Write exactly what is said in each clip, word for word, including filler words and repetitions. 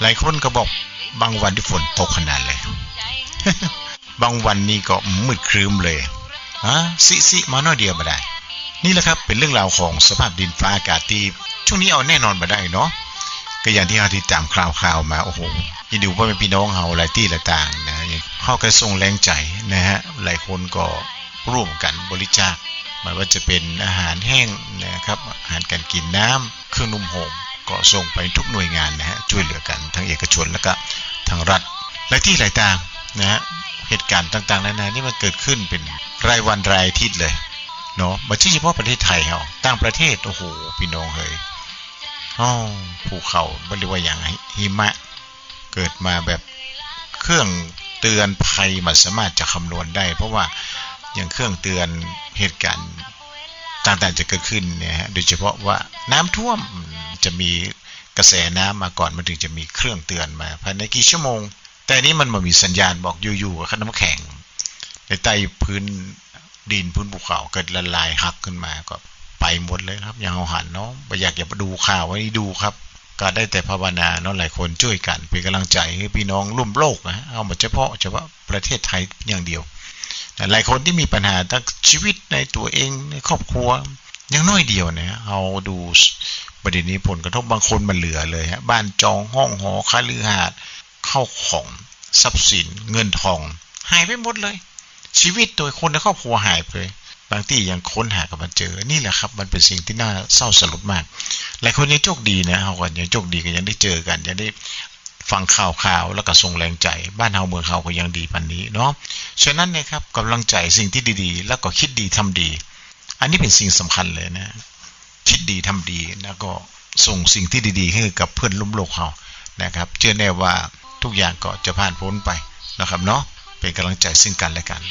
หลายคนก็บอกบางวันที่ฝนตกขนาดเลย บางวันนี่ก็มืดครึ้มเลยฮะซิซิมาหน่อยเดียวบ่ได้นี่แหละครับเป็นเรื่องราวของสภาพดินฟ้าอากาศที่ช่วงนี้เอาแน่นอนบ่ได้เนาะก็อย่างที่เราติดตามข่าวๆมาโอ้โหยินดีพ่อแม่พี่น้องเฮาหลายที่หลายต่างนะเฮาก็ส่งแรงใจนะฮะหลายคนก็ร่วมกันบริจาคไม่ว่าจะเป็นอาหารแห้งนะครับอาหารการกินน้ำเครื่องนุ่มห่มก็ส่งไปทุกหน่วยงานนะฮะช่วยเหลือกันทั้งเอกชนแล้วก็ทางรัฐหลายที่หลายต่างนะฮะเหตุการณ์ต่างๆนานานี่มันเกิดขึ้นเป็นรายวันรายอาทิตย์เลยเนาะไม่ใช่เฉพาะประเทศไทยเฮาต่างประเทศโอ้โหพี่น้องเฮ้ยอ้อภูเขาบ่เรียกว่าอย่างหิมะเกิดมาแบบเครื่องเตือนภัยมันสามารถจะคำนวณได้เพราะว่าอย่างเครื่องเตือนเหตุการณ์ต่างๆจะเกิดขึ้นเนี่ยฮะโดยเฉพาะว่าน้ำท่วมจะมีกระแสน้ำมาก่อนมันถึงจะมีเครื่องเตือนมาภายในกี่ชั่วโมงแต่นี้มันบ่มีสัญญาณบอกอยู่ๆกับน้ำแข็งในใต้พื้นดินพื้นภูเขาเกิดละลายหักขึ้นมาก็ไปหมดเลยครับอย่างเอาหันเนาะบ่อยากจะดูข่าวไว้ดูครับก็ได้แต่ภาวนาเนาะหลายคนช่วยกันเป็นกำลังใจให้พี่น้องร่วมโลกนะเอามาเฉพาะเฉพาะประเทศไทยอย่างเดียวหลายคนที่มีปัญหาทั้งชีวิตในตัวเองในครอบครัวอย่างน้อยเดียวนะเอาดูประเด็นนี้ผลกระทบบางคนมันเหลือเลยฮะบ้านจองห้องหอคฤหาสน์เข้าของทรัพย์สินเงินทองหายไปหมดเลยชีวิตโดยคนในครอบครัวหายไปบางที่ยังค้นหากันมาเจอนี่แหละครับมันเป็นสิ่งที่น่าเศร้าสลดมากหลายคนยังโชคดีนะเฮาก็ยังโชคดีก็ยังได้เจอกันยังได้ฟังข่าวๆแล้วก็ส่งแรงใจบ้านเฮาเมืองเฮาก็ยังดีปานนี้เนาะฉะนั้นนะครับกำลังใจสิ่งที่ดีๆแล้วก็คิดดีทำดีอันนี้เป็นสิ่งสำคัญเลยนะคิดดีทำดีแล้วก็ส่งสิ่งที่ดีๆให้กับเพื่อนร่วมโลกเฮานะครับเชื่อแน่ว่าทุกอย่างก็จะผ่านพ้นไปนะครับเนาะเป็นกำลังใจซึ่งกันและกัน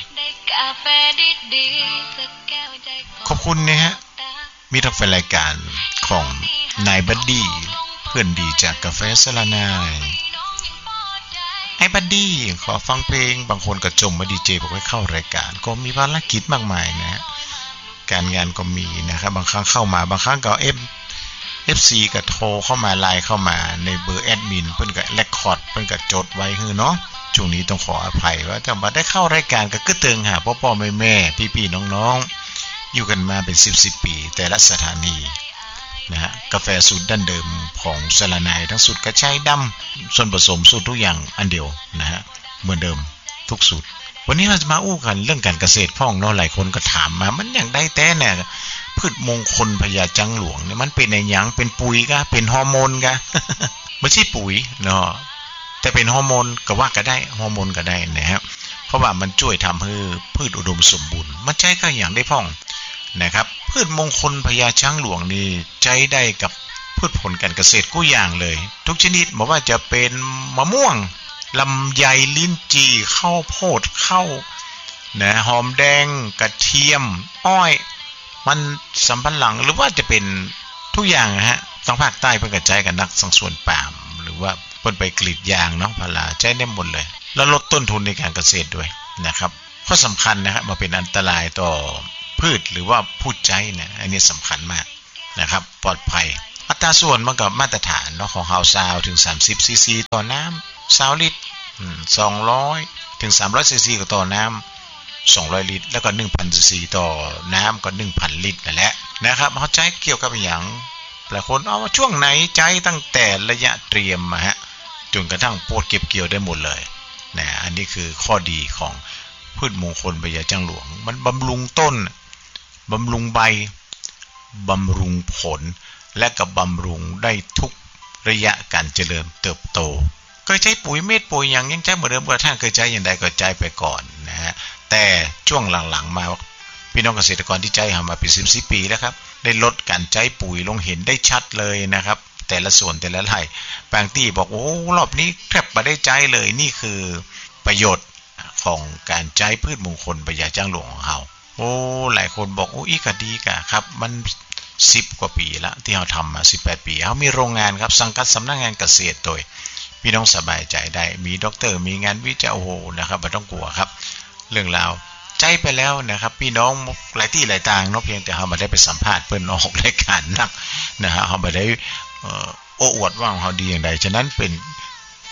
ขอบคุณนะฮะมีทักแฟนรายการของนายบัดดี้เพื่อนดีจากกาแฟสลานายไอ้บัดดี้ขอฟังเพลงบางคนก็จมมาดีเจบอกให้เข้ารายการก็มีภารกิจมากมายนะฮะการงานก็มีนะครับบางครั้งเข้ามาบางครั้งก็เอฟ เอฟ ซี ก็โทรเข้ามาไลน์เข้ามาในเบอร์แอดมินเพิ่นก็เรคคอร์ดเพิ่นก็จดไว้คือเนาะช่วงนี้ต้องขออภัยว่าจะมาได้เข้ารายการก็กึ่เติงหาพ่อๆแม่ๆพี่ๆน้องๆอยู่กันมาเป็นสิบสิบปีแต่ละสถานีนะฮะกาแฟสูตรดั้งเดิมของสลานายทั้งสูตรกระชายดำส่วนผสมสูตรทุกอย่างอันเดียวนะฮะเหมือนเดิมทุกสูตรวันนี้เราจะมาอู้กันเรื่องการเกษตรพ่องเนาะหลายคนก็ถามมามันอย่างได้แต่เนี่ยพืชมงคลพญาจังหลวงเนี่ยมันเป็นในหยังเป็นปุ๋ยกะเป็นฮอร์โมนกะ ไม่ใช่ปุ๋ยเนาะแต่เป็นฮอร์โมนก็ว่าก็ได้ฮอร์โมนก็ได้นะครับเพราะว่ามันช่วยทำให้พืชอุดมสมบูรณ์มันใช้ก็อย่างได้พ่องนะครับพืชมงคลพญาช้างหลวงนี่ใช้ได้กับพืชผลการเกษตรกู้อย่างเลยทุกชนิดไม่ว่าจะเป็นมะม่วงลำไยลิ้นจี่ข้าวโพดข้าวนะหอมแดงกระเทียมอ้อยมันสำปะหลังหรือว่าจะเป็นทุกอย่างนะฮะทางภาคใต้เพิ่นก็ใช้กันนักสังส่วนปาล์มหรือว่าเพิ่นไปกรีดยางเนาะพาราใช้ได้หมดเลยแล้วลดต้นทุนในการเกษตรด้วยนะครับข้อสำคัญนะครับมาเป็นอันตรายต่อพืชหรือว่าผู้ใช้เนี่ยอันนี้สำคัญมากนะครับปลอดภัยอัตราส่วนมันก็มาตรฐานเนาะของเฮาซาวถึงสามสิบซีซีต่อน้ำยี่สิบลิตรอืมสองร้อยถึงสามร้อยซีซีก็ต่อน้ำสองร้อยลิตรแล้วก็ หนึ่งพันซีซีต่อน้ำก็ หนึ่งพันลิตรนั่นแหละนะครับเฮาใช้เกี่ยวกับหยังหลายคนเอาว่าช่วงไหนใช้ตั้งแต่ระยะเตรียมมาฮะจนกระทั่งโพดเก็บเกี่ยวได้หมดเลยนะอันนี้คือข้อดีของพืชมงคลพญาจังหลวงมันบำรุงต้นบำรุงใบบำรุงผลและก็บำรุงได้ทุกระยะการเจริญเติบโตเคยใช้ปุ๋ยเม็ดปุ๋ยอย่างยังใช้เหมือนเดิมกระทั่งเคยใช้อย่างใดก็ใช้ไปก่อนนะฮะแต่ช่วงหลังๆมาพี่น้องเกษตรกรที่ใช้มาเป็นสิบปีแล้วครับได้ลดการใช้ปุ๋ยลงเห็นได้ชัดเลยนะครับแต่ละส่วนแต่ละไร่บางที่บอกโอ้รอบนี้แทบไม่ได้ใช้เลยนี่คือประโยชน์ของการใช้พืชมงคลพญาจังหลวงของเราโอ้หลายคนบอกโอ้อีกดีกะครับมันสิบกว่าปีละที่เราทำมาสิบแปดปีเขามีโรงงานครับสังกัดสำนักงานเกษตรโดยพี่น้องสบายใจได้มีด็อกเตอร์มีงานวิจัยโอ้โหนะครับไม่ต้องกลัวครับเรื่องราวใจไปแล้วนะครับพี่น้องหลายที่หลายทางเนาะเพียงแต่เขาไม่ได้ไปสัมภาษณ์เพิ่นออกรายการนักนะฮะเขาไม่ได้เอ่อโอ้อวดว่าเขาดีอย่างใดฉะนั้นเป็น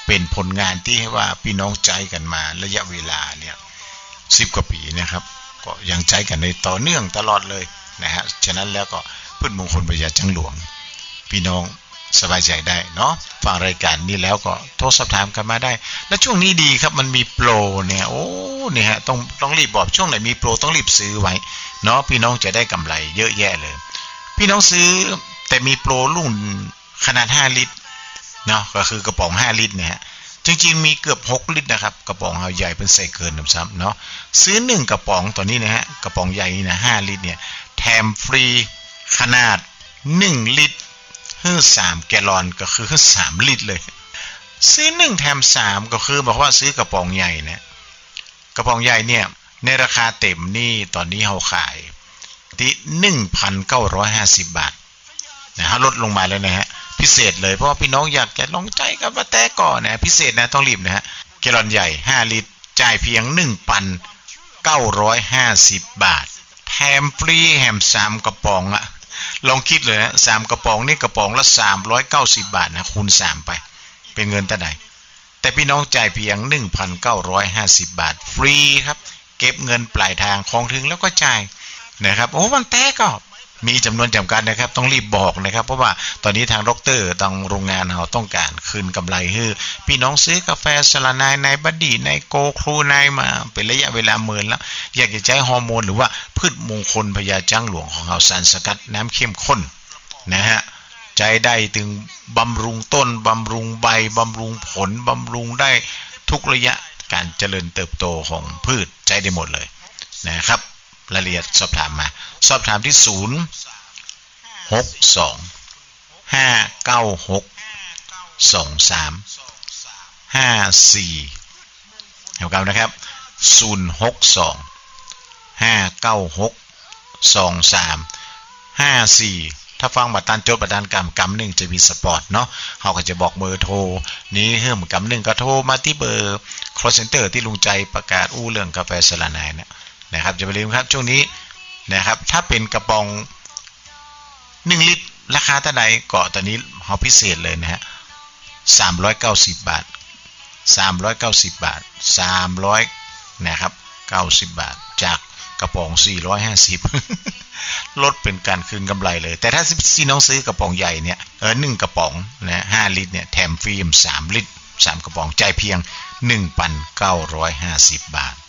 เป็นผลงานที่ให้ว่าพี่น้องใจกันมาระยะเวลาเนี่ยสิบกว่าปีนะครับก็ยังใจกันในต่อเนื่องตลอดเลยนะฮะฉะนั้นแล้วก็พืชมงคลพญาจังหลวงพี่น้องสบายใจได้เนาะฟังรายการนี้แล้วก็โทรสอบถามกันมาได้และช่วงนี้ดีครับมันมีโปรเนี่ยโอ้เนี่ยฮะต้องต้องรีบบอกช่วงไหนมีโปรต้องรีบซื้อไว้เนาะพี่น้องจะได้กำไรเยอะแยะเลยพี่น้องซื้อแต่มีโปรรุ่นขนาดห้าลิตรเนาะก็คือกระป๋องห้าลิตรเนี่ยฮะจริงๆมีเกือบหกลิตรนะครับกระป๋องเฮาใหญ่เป็นใส่เกินน้ำซ้ำเนาะซื้อหนึ่งกระป๋องตัวนี้นะฮะกระป๋องใหญ่นี่นะห้าลิตรเนี่ยแถมฟรีขนาดหนึ่งลิตรคือสามแกลลอนก็คือสามลิตรเลยซื้อหนึ่งแถมสามก็คือบอกว่าซื้อกระป๋องใหญ่เนี่ยกระป๋องใหญ่เนี่ยในราคาเต็มนี่ตอนนี้เฮาขายที่ หนึ่งพันเก้าร้อยห้าสิบ บาทนะฮะลดลงมาแล้วนะฮะพิเศษเลยเพราะว่าพี่น้องอยากจะลองใจกับว่าแต่ก่อนนะพิเศษนะต้องรีบนะฮะแกลลอนใหญ่ห้าลิตรจ่ายเพียง หนึ่งพันเก้าร้อยห้าสิบ บาทแถมฟรีแถมสามกระป๋องอะลองคิดเลยนะสามกระป๋องนี่กระป๋องละสามร้อยเก้าสิบบาทนะคูณสามไปเป็นเงินเท่าไหร่แต่พี่น้องจ่ายเพียง หนึ่งพันเก้าร้อยห้าสิบ บาทฟรีครับเก็บเงินปลายทางของถึงแล้วก็จ่ายนะครับโอ้มันแท้ก็มีจำนวนจำกัดนะครับต้องรีบบอกนะครับเพราะว่าตอนนี้ทางดรทางโรงงานเราต้องการคืนกำไรให้พี่น้องซื้อกาแฟสลานายในบัดดี้ในโกครูนายมาเป็นระยะเวลาเมินแล้วอยากจะใช้ฮอร์โมนหรือว่าพืชมงคลพญาจังหลวงของเราสารสกัดน้ำเข้มข้นนะฮะใจได้ถึงบำรุงต้นบำรุงใบบำรุงผลบำรุงได้ทุกระยะการเจริญเติบโตของพืชใจได้หมดเลยนะครับรายละเอียดสอบถามมาสอบถามที่ศูนย์ หก สอง ห้า เก้า หก สอง สาม ห้า สี่เท่ากันนะครับศูนย์ หก สอง ห้า เก้า หก สอง สาม ห้า สี่ถ้าฟังบัตรตันจดบัตรตันกำกำหนึ่งจะมีสปอร์ตเนาะเขาก็จะบอกเบอร์โทรนี้เฮิ่มกำหนึ่งก็โทรมาที่เบอร์ call center ที่ลุงใจประกาศอู้เรื่องกาแฟสลานายนะนะครับจะไปลืมครับช่วงนี้นะครับถ้าเป็นกระป๋องหนึ่งลิตรราคาเท่าไหร่ก็ตอนนี้เฮาพิเศษเลยนะฮะสามร้อยเก้าสิบบาทสามร้อยเก้าสิบบาทสามร้อยนะครับเก้าสิบบาทจากกระป๋องสี่ร้อยห้าสิบลดเป็นการคืนกำไรเลยแต่ถ้าซีน้องซื้อกระป๋องใหญ่เนี่ยเออหนึ่งกระป๋องนะห้าลิตรเนี่ยแถมฟรีสามลิตรสามกระป๋องจ่ายเพียง หนึ่งพันเก้าร้อยห้าสิบ บาท